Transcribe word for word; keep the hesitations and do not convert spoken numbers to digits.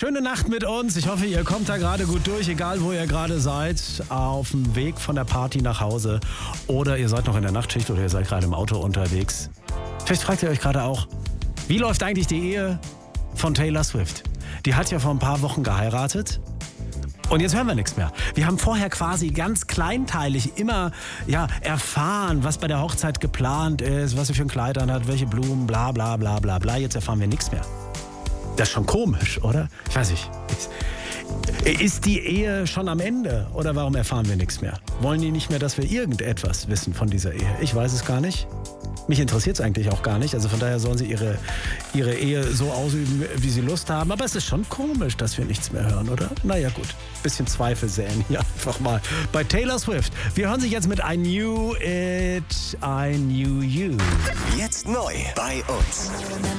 Schöne Nacht mit uns. Ich hoffe, ihr kommt da gerade gut durch, egal wo ihr gerade seid. Auf dem Weg von der Party nach Hause. Oder ihr seid noch in der Nachtschicht oder ihr seid gerade im Auto unterwegs. Vielleicht fragt ihr euch gerade auch, wie läuft eigentlich die Ehe von Taylor Swift? Die hat ja vor ein paar Wochen geheiratet. Und jetzt hören wir nichts mehr. Wir haben vorher quasi ganz kleinteilig immer ja, erfahren, was bei der Hochzeit geplant ist, was sie für ein Kleid anhat, welche Blumen, bla bla bla bla bla. Jetzt erfahren wir nichts mehr. Das ist schon komisch, oder? Ich weiß nicht. Ist die Ehe schon am Ende? Oder warum erfahren wir nichts mehr? Wollen die nicht mehr, dass wir irgendetwas wissen von dieser Ehe? Ich weiß es gar nicht. Mich interessiert es eigentlich auch gar nicht. Also von daher sollen sie ihre, ihre Ehe so ausüben, wie sie Lust haben. Aber es ist schon komisch, dass wir nichts mehr hören, oder? Naja gut, bisschen Zweifel säen hier einfach mal bei Taylor Swift. Wir hören sich jetzt mit I Knew It, I Knew You. Jetzt neu bei uns.